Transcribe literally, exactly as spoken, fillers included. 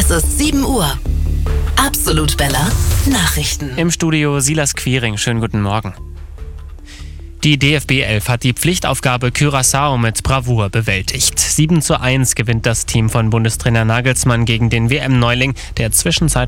Es ist sieben Uhr. Absolut Bella Nachrichten. Im Studio Silas Quiring. Schönen guten Morgen. Die D F B elf hat die Pflichtaufgabe Curaçao mit Bravour bewältigt. sieben zu eins gewinnt das Team von Bundestrainer Nagelsmann gegen den W M-Neuling, der zwischenzeitlich